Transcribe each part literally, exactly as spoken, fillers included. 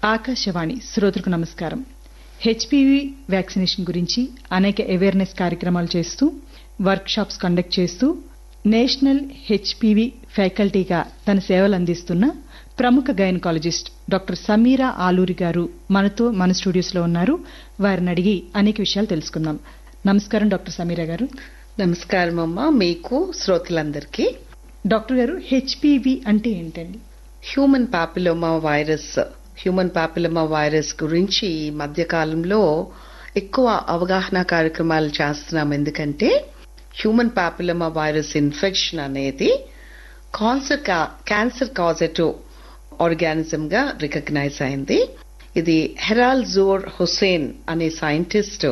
ఆకాశవాణి శ్రోతలకు నమస్కారం. HPV vaccination గురించి అనేక అవేర్నెస్ కార్యక్రమాలు చేస్తూ వర్క్ షాప్స్ కండక్ట్ చేస్తూ నేషనల్ హెచ్పివి ఫ్యాకల్టీగా తన సేవలు అందిస్తున్న ప్రముఖ గైనకాలజిస్ట్ డాక్టర్ సమీరా ఆలూరి గారు మనతో మన స్టూడియోస్ లో ఉన్నారు. వారిని అడిగి అనేక విషయాలు తెలుసుకుందాం. నమస్కారం డాక్టర్ సమీరా గారు. నమస్కారం అమ్మా, మీకు శ్రోతలందరికీ. డాక్టర్ గారు, హెచ్పివి అంటే ఏంటండి? Human papilloma virus human papilloma virus గురించి ఈ మధ్యకాలంలో ఎక్కువ అవగాహన కార్యక్రమాలు చేస్తున్నాం. ఎందుకంటే హ్యూమన్ పాపిలోమా వైరస్ ఇన్ఫెక్షన్ అనేది కాన్సర్ క్యాన్సర్ కాజెటివ్ ఆర్గానిజం గా రికగ్నైజ్ అయింది. ఇది హెరాల్డ్ జోర్ హుసేన్ అనే సైంటిస్ట్,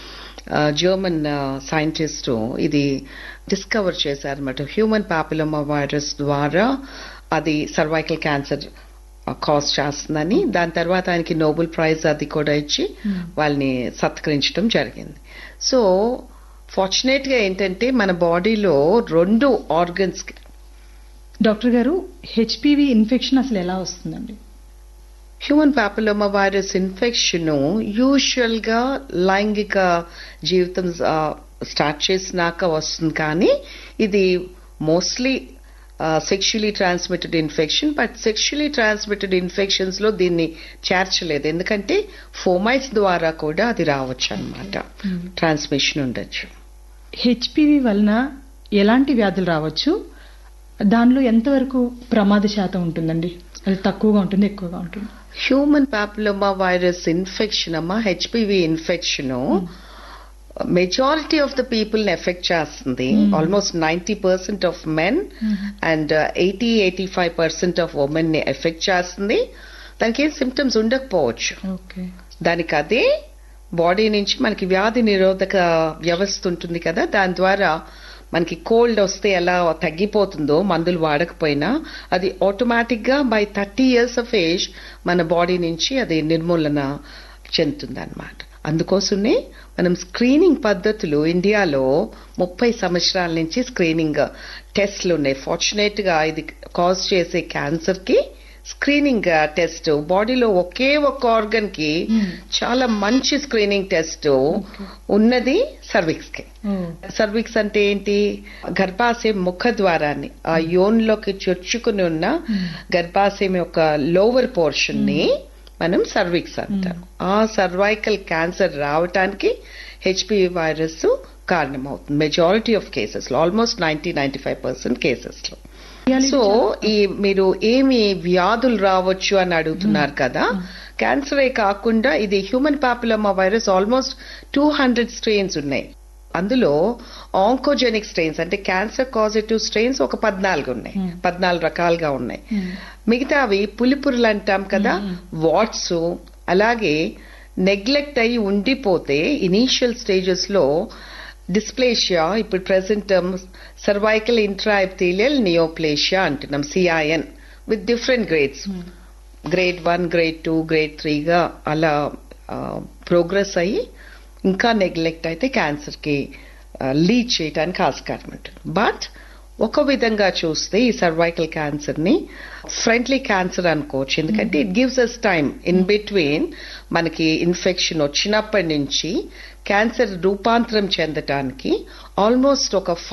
జర్మన్ సైంటిస్ట్ ఇది డిస్కవర్ చేశారన్నమాట. హ్యూమన్ పాపిలోమా వైరస్ ద్వారా అది సర్వైకల్ క్యాన్సర్ కాజ్ చేస్తుందని. దాని తర్వాత ఆయనకి నోబెల్ ప్రైజ్ అది కూడా ఇచ్చి వాళ్ళని సత్కరించడం జరిగింది. సో ఫార్చునేట్ గా ఏంటంటే మన బాడీలో రెండు ఆర్గన్స్. డాక్టర్ గారు, హెచ్పివి ఇన్ఫెక్షన్ అసలు ఎలా వస్తుందండి? Human papilloma virus infection usual గా లైంగిక జీవితం స్టార్ట్ చేసినాక వస్తుంది, కానీ ఇది mostly sexually transmitted infection. But sexually transmitted infections లో దీన్ని చేర్చలేదు, ఎందుకంటే ఫోమైట్స్ ద్వారా కూడా అది రావచ్చు అన్నమాట, ట్రాన్స్మిషన్ ఉండొచ్చు. హెచ్పివి వలన ఎలాంటి వ్యాధులు రావచ్చు? దానిలో ఎంతవరకు ప్రమాద శాతం ఉంటుందండి? అది తక్కువగా ఉంటుంది, ఎక్కువగా ఉంటుంది? హ్యూమన్ పాపిలోమా వైరస్ ఇన్ఫెక్షన్ అమ్మా, HPV infection majority of the people ని ఎఫెక్ట్ చేస్తుంది. Almost ninety percent of men and eighty eighty five percent of women ని ఎఫెక్ట్ చేస్తుంది. దానికి ఏం సిమ్టమ్స్ ఉండకపోవచ్చు. దానికి అదే బాడీ నుంచి మనకి వ్యాధి నిరోధక వ్యవస్థ ఉంటుంది కదా, దాని ద్వారా మనకి కోల్డ్ వస్తే ఎలా తగ్గిపోతుందో మందులు వాడకపోయినా, అది ఆటోమేటిక్ గా by thirty years of age మన బాడీ నుంచి అది నిర్మూలన చెందుతుంది అన్నమాట. అందుకోసమే మనం స్క్రీనింగ్ పద్ధతులు ఇండియాలో ముప్పై సంవత్సరాల నుంచి స్క్రీనింగ్ టెస్ట్లు ఉన్నాయి. ఫార్చునేట్ గా ఇది కాజ్ చేసే క్యాన్సర్ కి స్క్రీనింగ్ టెస్ట్, బాడీలో ఒకే ఒక్క ఆర్గన్ కి చాలా మంచి స్క్రీనింగ్ టెస్ట్ ఉన్నది సర్విక్స్ కి. సర్విక్స్ అంటే ఏంటి? గర్భాశయం ముఖ ద్వారాన్ని, ఆ యోన్లోకి చొచ్చుకుని ఉన్న గర్భాశయం యొక్క లోవర్ పోర్షన్ ని మనం సర్విక్స్ అంటాం. ఆ సర్వైకల్ క్యాన్సర్ రావటానికి హెచ్పివి వైరస్ కారణమవుతుంది మెజారిటీ ఆఫ్ కేసెస్ లో, almost ninety ninety five percent cases లో. సో ఈ మీరు ఏమి వ్యాధులు రావచ్చు అని అడుగుతున్నారు కదా, క్యాన్సరే కాకుండా ఇది human papilloma virus almost two hundred strains ఉన్నాయి. అందులో ఆంకోజెనిక్ స్ట్రెయిన్స్ అంటే క్యాన్సర్ కాజిటివ్ స్ట్రెయిన్స్ ఒక పద్నాలుగు ఉన్నాయి, పద్నాలుగు రకాలుగా ఉన్నాయి. మిగతావి పులిపురులు అంటాం కదా, వాట్స్, అలాగే నెగ్లెక్ట్ అయ్యి ఉండిపోతే ఇనీషియల్ స్టేజెస్ లో డిస్ప్లేషియా, ఇప్పుడు ప్రెసెంట్ సర్వైకల్ ఇంట్రాఎపిథీలియల్ నియోప్లేషియా అంటున్నాం, CIN, with different grades, grade one, grade two, grade త్రీగా అలా ప్రోగ్రెస్ అయ్యి ఇంకా నెగ్లెక్ట్ అయితే క్యాన్సర్ కి లీడ్ చేయడానికి ఆస్కారం ఉంటుంది. బట్ ఒక విధంగా చూస్తే ఈ సర్వైకల్ క్యాన్సర్ ని ఫ్రెండ్లీ క్యాన్సర్ అనుకోవచ్చు, ఎందుకంటే it gives us time in between మనకి ఇన్ఫెక్షన్ వచ్చినప్పటి నుంచి క్యాన్సర్ రూపాంతరం చెందటానికి ఆల్మోస్ట్ ఒక